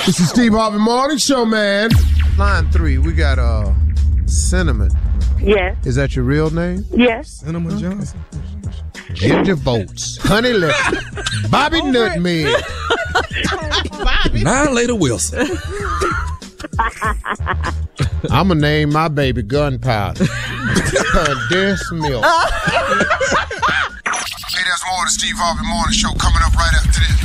This is Steve Harvey Morning Show, man. Line 3, we got Cinnamon. Yes. Is that your real name? Yes. Cinnamon Johnson. Ginger Bolts. Honey Lipton. Bobby Nutmeg. Annihilator Wilson. I'ma name my baby Gunpowder. Condensed milk. Hey, there's more of the Steve Harvey Morning Show coming up right after this.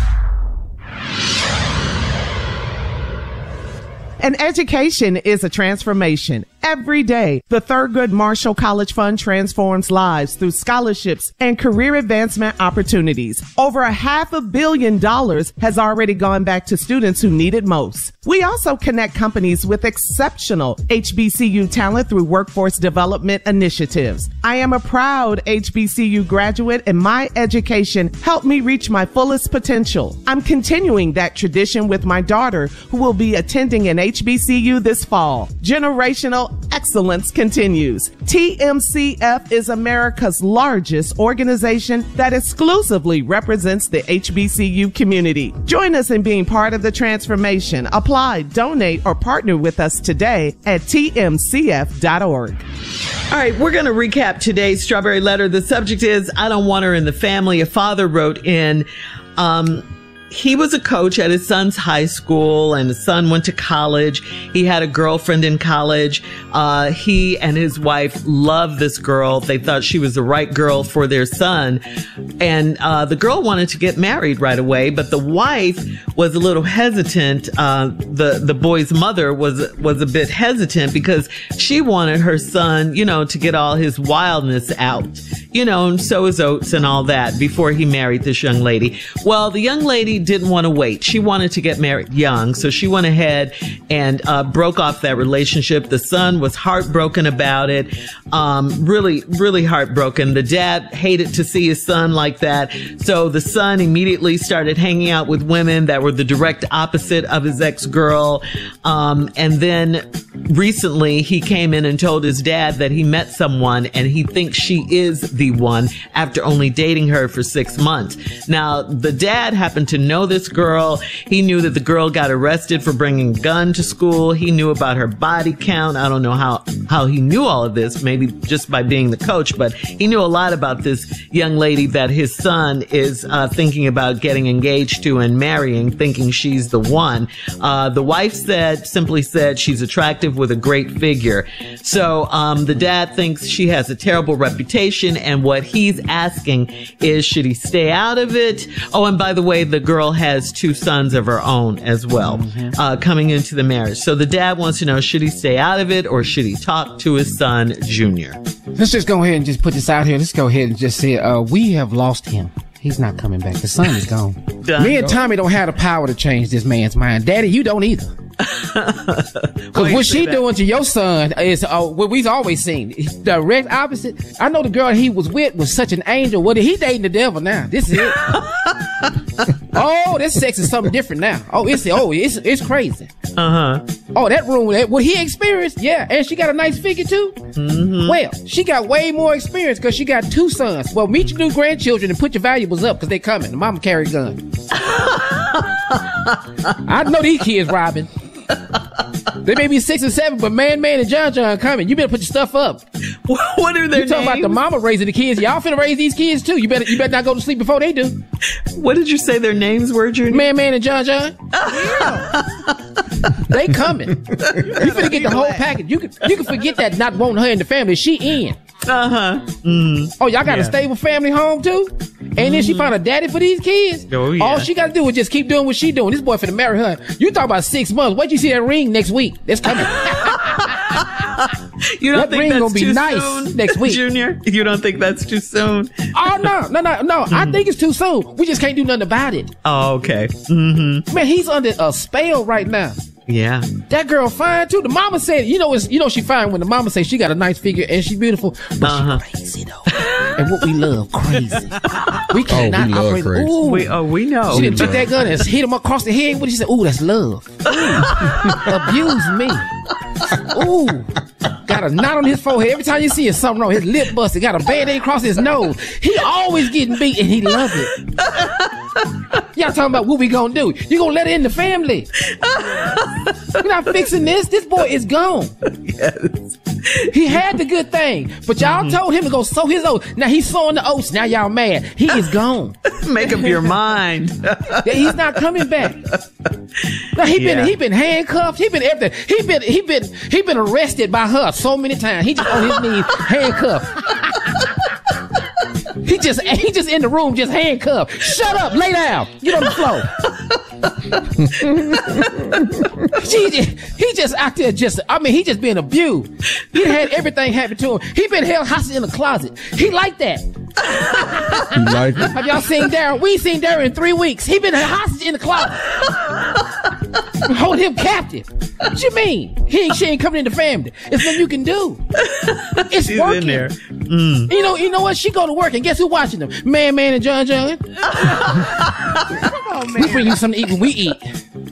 An education is a transformation. Every day, the Thurgood Marshall College Fund transforms lives through scholarships and career advancement opportunities. Over $500 million has already gone back to students who need it most. We also connect companies with exceptional HBCU talent through workforce development initiatives. I am a proud HBCU graduate, and my education helped me reach my fullest potential. I'm continuing that tradition with my daughter, who will be attending an HBCU this fall. Generational excellence continues. TMCF is America's largest organization that exclusively represents the HBCU community. Join us in being part of the transformation. Apply, donate, or partner with us today at tmcf.org. All right, we're going to recap today's Strawberry Letter. The subject is, I don't want her in the family. A father wrote in, he was a coach at his son's high school, and his son went to college. He had a girlfriend in college. He and his wife loved this girl. They thought she was the right girl for their son. And the girl wanted to get married right away, but the wife was a little hesitant. The boy's mother was a bit hesitant because she wanted her son, to get all his wildness out, and sow his oats and all that before he married this young lady. Well, the young lady didn't want to wait. She wanted to get married young, so she went ahead and broke off that relationship. The son was heartbroken about it, really, really heartbroken. The dad hated to see his son like that, so the son immediately started hanging out with women that were the direct opposite of his ex-girl. And then recently he came in and told his dad that he met someone and he thinks she is the one after only dating her for 6 months. Now, the dad happened to know this girl. He knew that the girl got arrested for bringing a gun to school. He knew about her body count. I don't know how he knew all of this, maybe just by being the coach, but he knew a lot about this young lady that his son is thinking about getting engaged to and marrying, thinking she's the one. The wife simply said she's attractive with a great figure. So the dad thinks she has a terrible reputation, and what he's asking is, should he stay out of it? Oh, and by the way, the girl has 2 sons of her own as well, coming into the marriage. So the dad wants to know, should he stay out of it or should he talk to his son, Junior? Let's just go ahead and just put this out here. Let's go ahead and just say, we have lost him. He's not coming back. The son is gone. Me and Tommy don't have the power to change this man's mind. Daddy, you don't either. Because what she doing to your son is what we've always seen. Direct opposite. I know the girl he was with was such an angel. Well, he dating the devil now. This is it. Oh, this sex is something different now. It's crazy. Oh, that room, what he experienced, yeah. And she got a nice figure too. Well, she got way more experience because she got 2 sons. Well, meet your new grandchildren and put your valuables up because they coming. The mama carry a gun. I know these kids, Robin. They may be 6 and 7, but Man and John coming. You better put your stuff up. What are their names? You talking about the mama raising the kids? Y'all finna raise these kids too. You better not go to sleep before they do. What did you say their names were, Junior? Man and John. Yeah. They coming. You finna get the whole package. You can forget that not wanting her in the family. She in. Oh, y'all got a stable family home too? And then she found a daddy for these kids? Oh, yeah. All she gotta do is just keep doing what she doing. This boy finna marry her. You talk about 6 months. Wait till you see that ring next week. That's coming. You don't that think ring that's gonna be too nice soon, next week, Junior? You don't think that's too soon? Oh no! I think it's too soon. We just can't do nothing about it. Oh, okay. Man, he's under a spell right now. Yeah. That girl fine too. The mama said, she fine when the mama says she got a nice figure and she beautiful, but she crazy though. And what we love, crazy. We cannot operate. Crazy. Ooh. We know. She didn't took that gun and hit him across the head. What did she say? Ooh, that's love. Abuse me. Ooh. Got a knot on his forehead. Every time you see something wrong, his lip busted. Got a band-aid across his nose. He always getting beat and he love it. Y'all talking about what we gonna do? You gonna let her in the family? We're not fixing this. This boy is gone. Yes. He had the good thing, but y'all told him to go sow his oats. Now he's sowing the oats. Now y'all mad. He is gone. Make up your mind. Yeah, he's not coming back. Now he been handcuffed. He been everything. He been arrested by her so many times. He just on his knees handcuffed. He just in the room just handcuffed. Shut up, lay down, get on the floor. he just out there he just being abused. He had everything happen to him. He been held hostage in the closet. He like that. You like it? Have y'all seen Darren? We ain't seen Darren in 3 weeks. He been hostage in the closet. Hold him captive. What you mean? She ain't coming in the family. It's nothing you can do. It's She's working. in there. Mm. You know what? She go to work and guess who watching them? Man, and John. Come on, man. We bring you something to eat when we eat.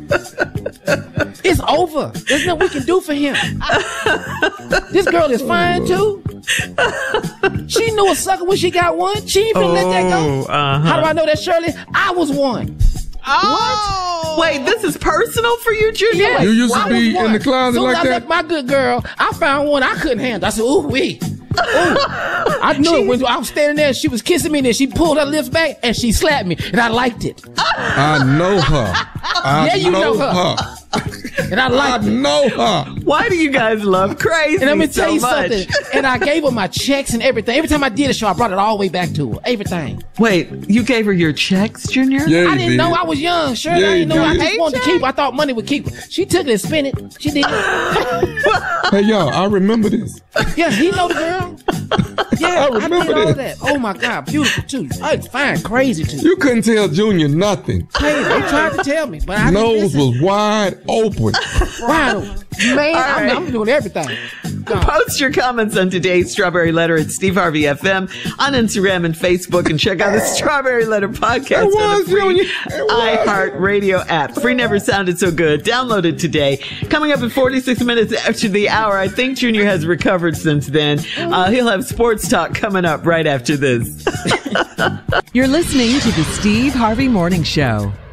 It's over. There's nothing we can do for him. This girl is fine too. She knew a sucker when she got one. She ain't finna let that go. How do I know that, Shirley? I was one. Oh. What? Wait, this is personal for you, Junior? Yes, You used to I be was one. in the closet like I that? left my good girl, I found one I couldn't handle. I said, ooh, wee. Ooh. I knew it when I was standing there. She was kissing me, and then she pulled her lips back and she slapped me, and I liked it. I know her. Yeah, you know her. And I liked it. know her. Why do you guys love crazy And let me tell so you much? something. And I gave her my checks and everything. Every time I did a show, I brought it all the way back to her. Everything. Wait, you gave her your checks, Junior? Yeah, I didn't know. I was young. Sure, Yeah, I didn't know. you I did. just wanted to keep her. I thought money would keep her. She took it and spent it. She did. Hey, y'all, I remember this. Yeah, he know the girl. Yeah, I remember did all this. that. Oh my God, beautiful too. It's fine, crazy too. You couldn't tell Junior nothing. Hey, they tried to tell me, but I didn't Nose listen. was wide open. Wow, man, right. I'm doing everything. God. Post your comments on today's Strawberry Letter at Steve Harvey FM on Instagram and Facebook, and check out the Strawberry Letter podcast on the free Junior. It was. iHeartRadio app. Free never sounded so good. Download it today. Coming up in 46 minutes after the hour. I think Junior has recovered since then. He'll have sports talk coming up right after this. You're listening to the Steve Harvey Morning Show.